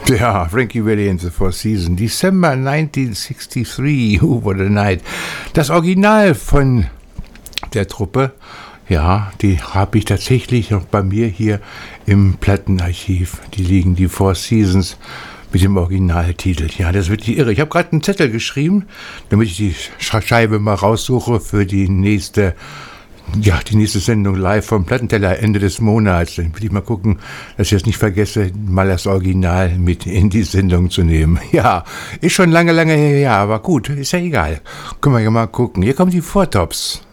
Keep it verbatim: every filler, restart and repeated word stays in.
Ja, Frankie Valli and the Four Seasons. December neunzehnhundertthree, Who What a Night. Das Original von der Truppe, ja, die habe ich tatsächlich noch bei mir hier im Plattenarchiv. Die liegen, die Four Seasons mit dem Originaltitel. Ja, das wird die irre. Ich habe gerade einen Zettel geschrieben, damit ich die Scheibe mal raussuche für die nächste Ja, die nächste Sendung live vom Plattenteller Ende des Monats. Dann will ich mal gucken, dass ich das nicht vergesse, mal das Original mit in die Sendung zu nehmen. Ja, ist schon lange, lange her, aber gut, ist ja egal. Können wir ja mal gucken. Hier kommen die Four Tops.